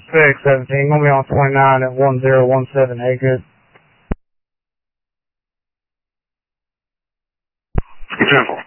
617, gonna be on 29 at 1017, hey good. Example.